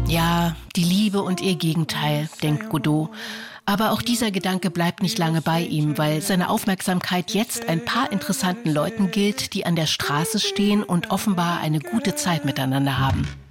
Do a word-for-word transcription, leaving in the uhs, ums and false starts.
Ja, die Liebe und ihr Gegenteil, denkt Godot. Aber auch dieser Gedanke bleibt nicht lange bei ihm, weil seine Aufmerksamkeit jetzt ein paar interessanten Leuten gilt, die an der Straße stehen und offenbar eine gute Zeit miteinander haben.